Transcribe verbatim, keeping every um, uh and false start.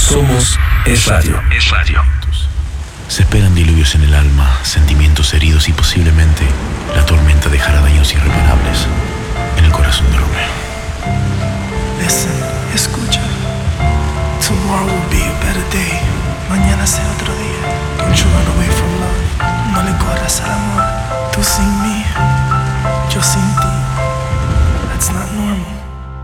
Somos Es Radio. Es Radio. Se esperan diluvios en el alma, sentimientos heridos y posiblemente la tormenta dejará daños irreparables en el corazón de Romeo. Listen, escucha. Tomorrow will be a better day. Mañana será otro día. Don't you run away from love. No le corras al amor. Tú sin mí